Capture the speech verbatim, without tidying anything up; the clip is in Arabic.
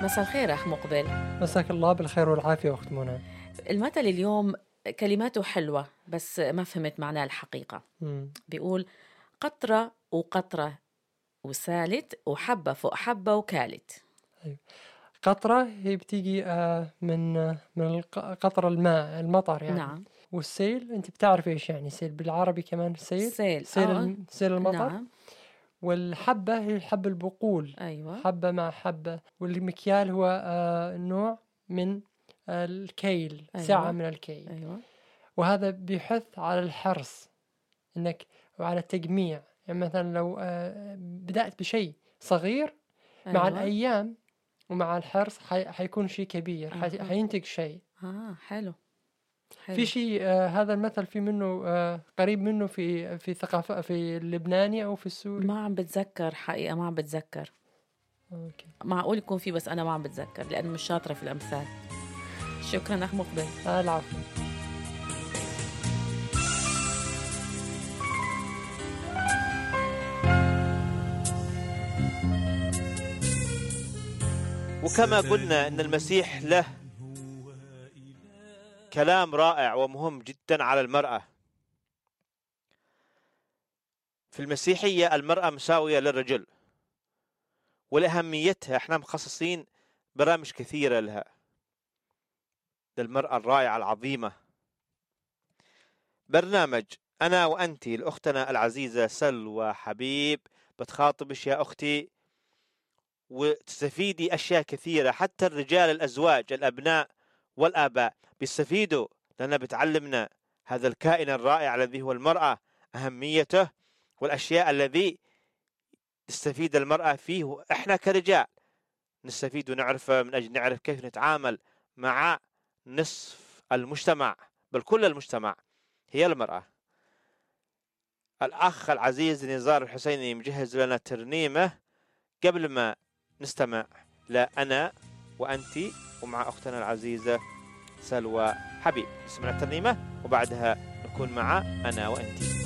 مساء الخير أخ مقبل. مساك الله بالخير والعافية أخت منى. المثل اليوم كلماته حلوة بس ما فهمت معناه الحقيقة. مم. بيقول قطرة وقطرة وسالت وحبة فوق حبة وكالت. أيوة. قطرة هي بتيجي آه من آه من الق- قطر الماء المطر يعني. نعم. والسيل أنت بتعرف إيش يعني سيل بالعربي كمان سيل سيل سيل, آه. الم- سيل المطر. نعم. والحبة هي حب البقول. أيوة. حبة مع حبة. والمكيال هو آه نوع من آه الكيل. أيوة. ساعة من الكيل. أيوة. وهذا بيحث على الحرص إنك وعلى التجميع. يعني مثلا لو آه بدأت بشيء صغير أيوة. مع الأيام ومع الحرص حي... حيكون شيء كبير. حي... أها. حينتج شيء. آه حلو. حلو. في شيء آه هذا المثل في منه آه قريب منه في في ثقافة في اللبناني أو في السوري. ما عم بتذكر حقيقة، ما عم بتذكر. أوكي. معقول يكون في بس أنا ما عم بتذكر لأنه مش شاطرة في الأمثال. شكرا أخ مقبل. آه العفو. وكما قلنا أن المسيح له كلام رائع ومهم جدا على المرأة. في المسيحية المرأة مساوية للرجل، ولأهميتها احنا مخصصين برامج كثيرة لها، للمرأة الرائعة العظيمة. برنامج أنا وأنتي لأختنا العزيزة سلوى حبيب بتخاطبش يا أختي وتستفيدي أشياء كثيرة. حتى الرجال الأزواج الأبناء والآباء بيستفيدوا، لأنها بتعلمنا هذا الكائن الرائع الذي هو المرأة، أهميته والأشياء الذي تستفيد المرأة فيه، وإحنا كرجال نستفيد ونعرف من أجل نعرف كيف نتعامل مع نصف المجتمع، بل كل المجتمع هي المرأة. الأخ العزيز نزار الحسيني مجهز لنا ترنيمة قبل ما نستمع لا أنا وأنتي ومع أختنا العزيزة سلوى حبيب. نسمع الترنيمة وبعدها نكون مع أنا وأنتي.